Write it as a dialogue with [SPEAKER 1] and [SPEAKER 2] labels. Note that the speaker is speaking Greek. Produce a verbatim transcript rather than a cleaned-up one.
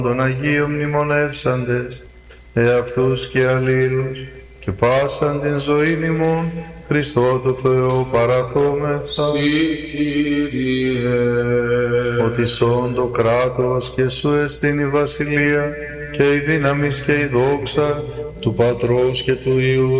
[SPEAKER 1] των Αγίων μνημονεύσαντες, εαυτούς και αλλήλους, και πάσαν την ζωήν ημών, Χριστό το Θεό παραθόμεθα.
[SPEAKER 2] Συ, Κύριε.
[SPEAKER 1] Ότι σών το κράτος και σου εστίν η βασιλεία, και η δύναμις και η δόξα του Πατρός και του Υιού